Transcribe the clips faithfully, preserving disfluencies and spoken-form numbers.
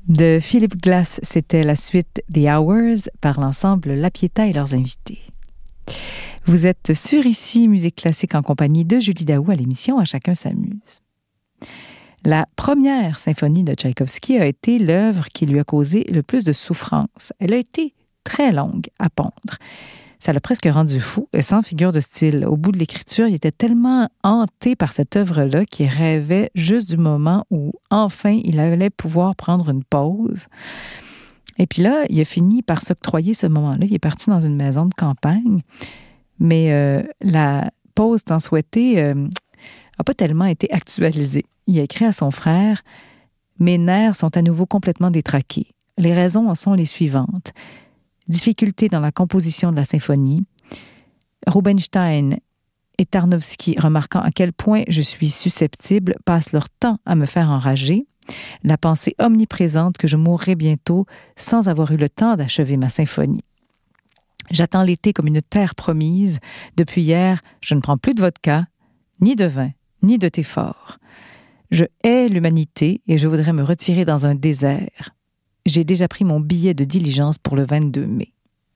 De Philip Glass, c'était la suite The Hours par l'ensemble La Pietà et leurs invités. Vous êtes sur Ici, Musique classique en compagnie de Julie Daou à l'émission À chacun s'amuse. La première symphonie de Tchaïkovski a été l'œuvre qui lui a causé le plus de souffrance. Elle a été très longue à pondre. Ça l'a presque rendu fou, sans figure de style. Au bout de l'écriture, il était tellement hanté par cette œuvre-là qu'il rêvait juste du moment où, enfin, il allait pouvoir prendre une pause. Et puis là, il a fini par s'octroyer ce moment-là. Il est parti dans une maison de campagne, mais euh, la pause tant souhaitée n'a euh, pas tellement été actualisée. Il a écrit à son frère « Mes nerfs sont à nouveau complètement détraqués. Les raisons en sont les suivantes. » Difficulté dans la composition de la symphonie. Rubinstein et Tarnowski, remarquant à quel point je suis susceptible, passent leur temps à me faire enrager. La pensée omniprésente que je mourrai bientôt sans avoir eu le temps d'achever ma symphonie. J'attends l'été comme une terre promise. Depuis hier, je ne prends plus de vodka, ni de vin, ni de thé fort. Je hais l'humanité et je voudrais me retirer dans un désert. J'ai déjà pris mon billet de diligence pour le vingt-deux mai.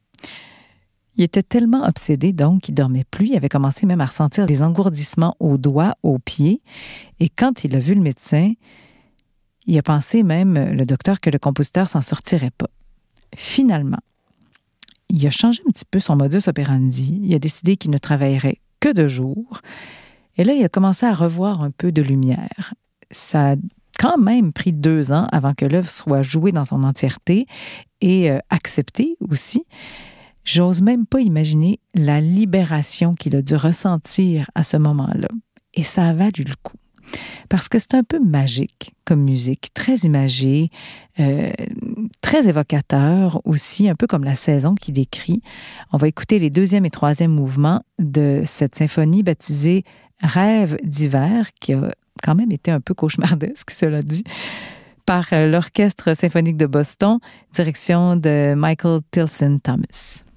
Il était tellement obsédé, donc, qu'il ne dormait plus. Il avait commencé même à ressentir des engourdissements aux doigts, aux pieds. Et quand il a vu le médecin, il a pensé même, le docteur, que le compositeur s'en sortirait pas. Finalement, il a changé un petit peu son modus operandi. Il a décidé qu'il ne travaillerait que de jour. Et là, il a commencé à revoir un peu de lumière. Ça a quand même pris deux ans avant que l'œuvre soit jouée dans son entièreté et euh, acceptée aussi. J'ose même pas imaginer la libération qu'il a dû ressentir à ce moment-là. Et ça a valu le coup. Parce que c'est un peu magique comme musique, très imagée, euh, très évocateur aussi, un peu comme la saison qu'il décrit. On va écouter les deuxième et troisième mouvements de cette symphonie baptisée « Rêve d'hiver » qui a quand même été un peu cauchemardesque, cela dit, par l'Orchestre symphonique de Boston, direction de Michael Tilson Thomas.